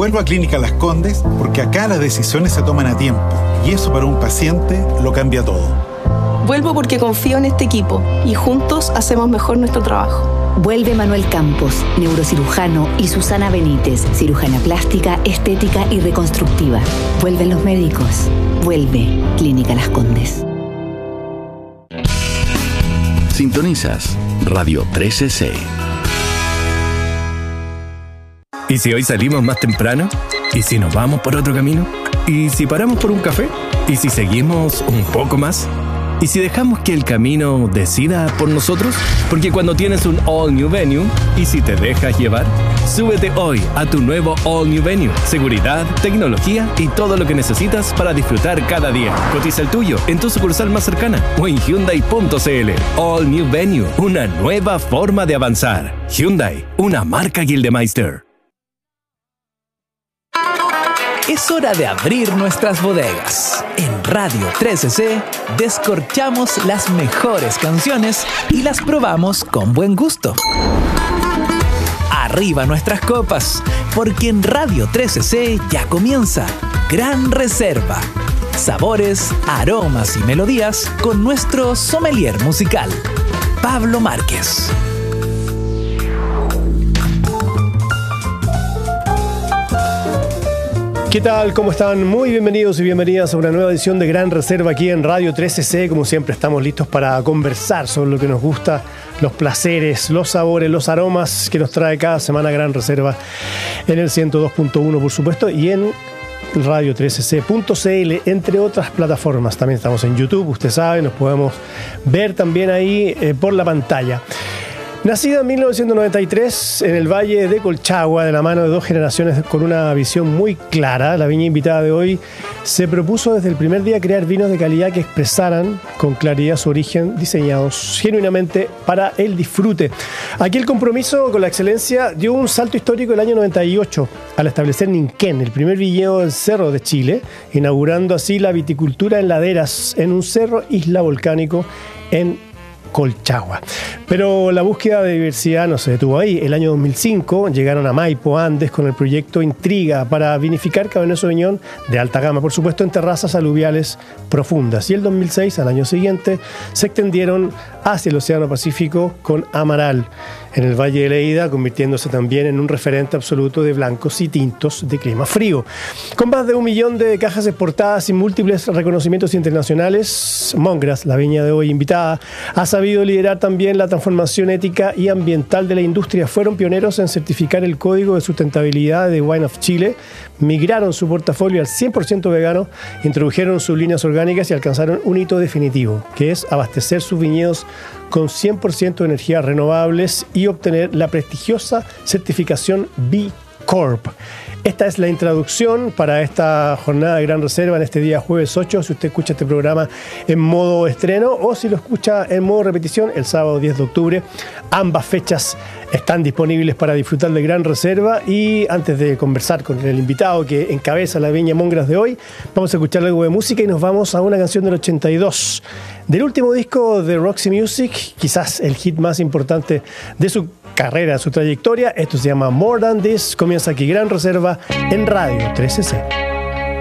Vuelvo a Clínica Las Condes porque acá las decisiones se toman a tiempo y eso para un paciente lo cambia todo. Vuelvo porque confío en este equipo y juntos hacemos mejor nuestro trabajo. Vuelve Manuel Campos, neurocirujano, y Susana Benítez, cirujana plástica, estética y reconstructiva. Vuelven los médicos. Vuelve Clínica Las Condes. Sintonizas Radio 13C. ¿Y si hoy salimos más temprano? ¿Y si nos vamos por otro camino? ¿Y si paramos por un café? ¿Y si seguimos un poco más? ¿Y si dejamos que el camino decida por nosotros? Porque cuando tienes un All New Venue, ¿y si te dejas llevar? Súbete hoy a tu nuevo All New Venue. Seguridad, tecnología y todo lo que necesitas para disfrutar cada día. Cotiza el tuyo en tu sucursal más cercana o en Hyundai.cl. All New Venue, una nueva forma de avanzar. Hyundai, una marca Gildemeister. Es hora de abrir nuestras bodegas. En Radio 13C descorchamos las mejores canciones y las probamos con buen gusto. Arriba nuestras copas, porque en Radio 13C ya comienza Gran Reserva. Sabores, aromas y melodías con nuestro sommelier musical, Pablo Márquez. ¿Qué tal? ¿Cómo están? Muy bienvenidos y bienvenidas a una nueva edición de Gran Reserva aquí en Radio 13C. Como siempre, estamos listos para conversar sobre lo que nos gusta, los placeres, los sabores, los aromas que nos trae cada semana Gran Reserva en el 102.1, por supuesto, y en Radio 13C.cl, entre otras plataformas. También estamos en YouTube, usted sabe, nos podemos ver también ahí por la pantalla. Nacida en 1993 en el Valle de Colchagua, de la mano de dos generaciones con una visión muy clara, la viña invitada de hoy se propuso desde el primer día crear vinos de calidad que expresaran con claridad su origen, diseñados genuinamente para el disfrute. Aquí el compromiso con la excelencia dio un salto histórico el año 98 al establecer Ninquén, el primer viñedo del Cerro de Chile, inaugurando así la viticultura en laderas en un cerro isla volcánico en Colchagua. Pero la búsqueda de diversidad no se detuvo ahí. El año 2005 llegaron a Maipo, Andes, con el proyecto Intriga para vinificar Cabernet Sauvignon de alta gama, por supuesto en terrazas aluviales profundas. Y el 2006, al año siguiente, se extendieron hacia el Océano Pacífico con Amaral, en el Valle de Leida, convirtiéndose también en un referente absoluto de blancos y tintos de clima frío. Con más de 1 millón de cajas exportadas y múltiples reconocimientos internacionales, Mongras, la viña de hoy invitada, ha sabido liderar también la transformación ética y ambiental de la industria. Fueron pioneros en certificar el Código de Sustentabilidad de Wine of Chile, migraron su portafolio al 100% vegano, introdujeron sus líneas orgánicas y alcanzaron un hito definitivo, que es abastecer sus viñedos con 100% de energías renovables y obtener la prestigiosa certificación B Corp. Esta es la introducción para esta jornada de Gran Reserva en este día jueves 8, si usted escucha este programa en modo estreno o si lo escucha en modo repetición el sábado 10 de octubre. Ambas fechas están disponibles para disfrutar de Gran Reserva. Y antes de conversar con el invitado que encabeza la viña Mongras de hoy, vamos a escuchar algo de música y nos vamos a una canción del 82, del último disco de Roxy Music, quizás el hit más importante de su carrera, su trayectoria. Esto se llama More Than This. Comienza aquí Gran Reserva en Radio 13C.